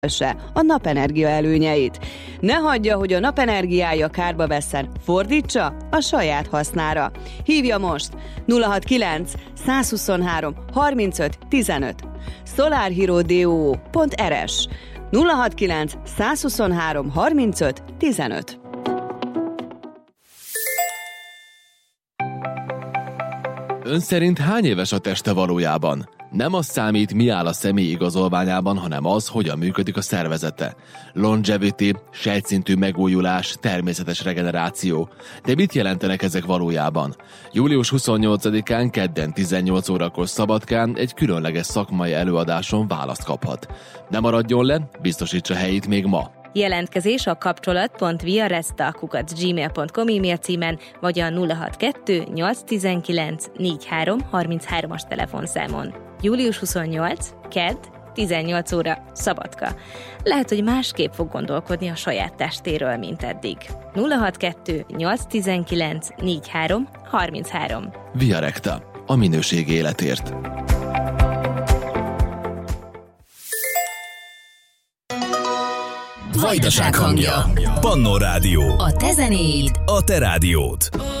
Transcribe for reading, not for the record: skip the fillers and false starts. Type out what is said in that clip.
a napenergia előnyeit. Ne hagyja, hogy a napenergiája kárba vesszen, fordítsa a saját hasznára. Hívja most 069 123 35 15 solarhero.do.rs 069 123 35 15. Ön szerint hány éves a teste valójában? Nem az számít, mi áll a személy igazolványában, hanem az, hogyan működik a szervezete. Longevity, sejtszintű megújulás, természetes regeneráció. De mit jelentenek ezek valójában? Július 28-án, kedden 18 órakor Szabadkán egy különleges szakmai előadáson választ kaphat. Ne maradjon le, biztosítsa helyét még ma. Jelentkezés a kapcsolat.viaresta@gmail.com e-mail címen, vagy a 062 819 4333-as telefonszámon. Július 28, kedd, 18 óra, Szabadka. Lehet, hogy másképp fog gondolkodni a saját testéről, mint eddig. 062 819 4333. Viarecta, a minőség életért. Vajdaság hangja. Pannó Rádió. A te zenéid. A te rádiód.